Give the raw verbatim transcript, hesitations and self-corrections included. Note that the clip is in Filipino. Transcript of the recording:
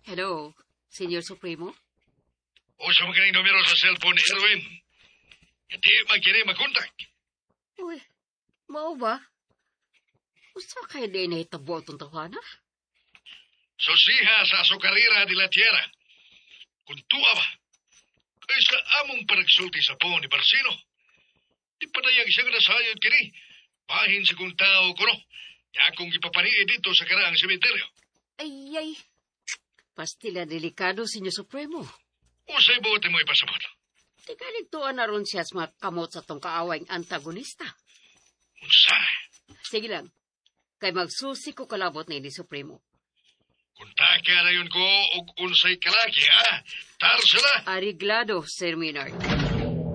Hello, Senyor Supremo? O sa mga numero sa cellphone ni Erwin. Hindi magkiri magkontak. Uy, mao ba? Usa kay di na itabo itong tawana? Sosiha sa Azucarera de la Tierra. Kung tuwa ba? Kaya sa among panagsulti sa po ni Barsino. Di pa dayang siya nasayod kini. Bahin sa kong tao ko no. Kaya akong ipapaniid dito sa karaang sementeryo. Ay, ay. Pastila delikado, Senyor Supremo. Usay buti mo ipasabot. Di ka nagtuan na ron siya sa mga kamot sa tong kaawang antagonista. Unsa? Sige lang. Kay magsusi ko kalabot na ini Supremo. Kuntaka na yun ko og unsay kalaki, ha? Tar sila. Ariglado, Sir Minard.